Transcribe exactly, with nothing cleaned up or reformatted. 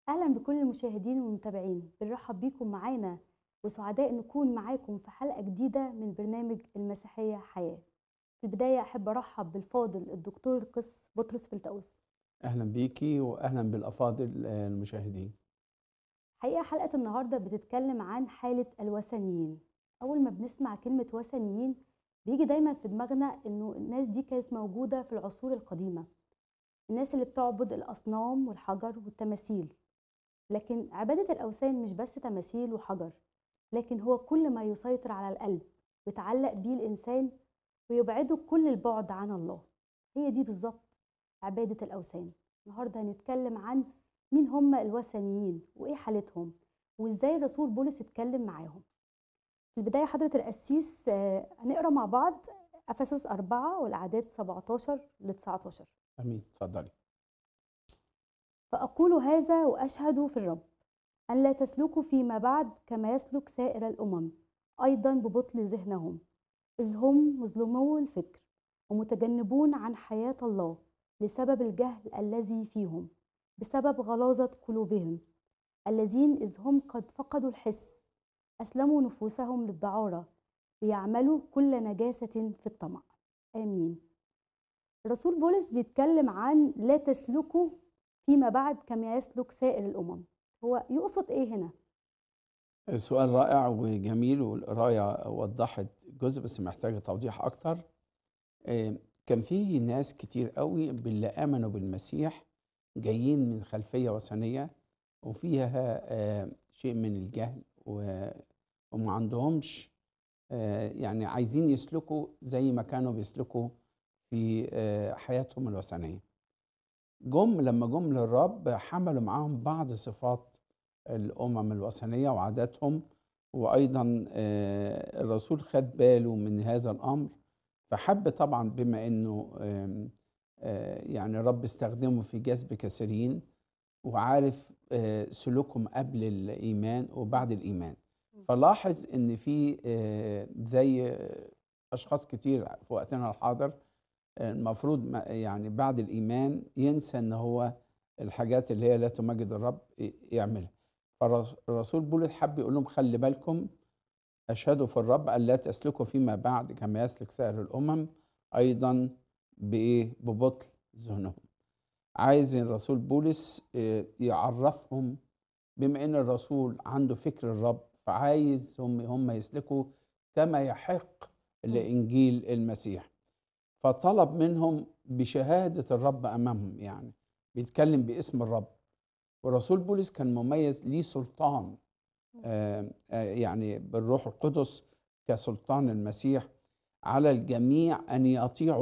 أهلا بكل المشاهدين والمتابعين، بنرحب بيكم معانا وسعداء نكون معاكم في حلقة جديدة من برنامج المسيحية حياة. في البداية أحب أرحب بالفاضل الدكتور القس بطرس فلتأوس. أهلا بيكي وأهلا بالأفاضل آه، المشاهدين. حقيقة حلقة النهاردة بتتكلم عن حالة الوثنيين. أول ما بنسمع كلمة وثنيين بيجي دايما في دماغنا إنه الناس دي كانت موجودة في العصور القديمة، الناس اللي بتعبد الأصنام والحجر والتماثيل. لكن عبادة الأوثان مش بس تماثيل وحجر، لكن هو كل ما يسيطر على القلب ويتعلق بيه الإنسان ويبعده كل البعد عن الله. هي دي بالظبط عبادة الأوثان. النهاردة هنتكلم عن مين هم الوثنيين وإيه حالتهم وإزاي الرسول بولس اتكلم معاهم. في البداية حضرة القسيس آه، هنقرأ مع بعض أفسس أربعة والأعداد سبعتاشر ل تسعتاشر. أمين، اتفضلي. فأقول هذا وأشهد في الرب أن لا تسلكوا فيما بعد كما يسلك سائر الأمم، أيضا ببطل ذهنهم، إذ هم مظلمو الفكر ومتجنبون عن حياة الله لسبب الجهل الذي فيهم، بسبب غلاظة قلوبهم، الذين إذ هم قد فقدوا الحس أسلموا نفوسهم للدعارة ليعملوا كل نجاسة في الطمع. آمين. الرسول بولس بيتكلم عن لا تسلكوا فيما بعد كما يسلك سائر الأمم. هو يقصد إيه هنا؟ سؤال رائع وجميل، والقراية وضحت جزء بس محتاجة توضيح أكتر. آه، كان في ناس كتير قوي باللي آمنوا بالمسيح جايين من خلفية وثنية وفيها آه، شيء من الجهل و- وما عندهمش آه، يعني عايزين يسلكوا زي ما كانوا بيسلكوا في آه، حياتهم الوثنية. جم لما جم للرب حملوا معاهم بعض صفات الأمم الوثنية وعاداتهم، وأيضا آه، الرسول خد باله من هذا الأمر، فحب طبعا بما أنه آم، آه، يعني الرب استخدمه في جذب كثيرين وعارف آه، سلوكهم قبل الإيمان وبعد الإيمان. فلاحظ أن في آه، زي أشخاص كتير في وقتنا الحاضر المفروض ما- يعني بعد الإيمان ينسى إن هو الحاجات اللي هي لا تمجد الرب ي- يعملها. فالرسول بولس حب يقول لهم خلي بالكم، أشهدوا في الرب أن لا تسلكوا فيما بعد كما يسلك سائر الأمم، أيضا بإيه؟ ببطل ذهنهم. عايز الرسول بولس آه، يعرفهم، بما ان الرسول عنده فكر الرب، فعايز هم هم يسلكوا كما يحق مم. لانجيل المسيح. فطلب منهم بشهاده الرب امامهم، يعني بيتكلم باسم الرب. ورسول بولس كان مميز ليه سلطان، آه، آه، يعني بالروح القدس كسلطان المسيح على الجميع ان يطيعوا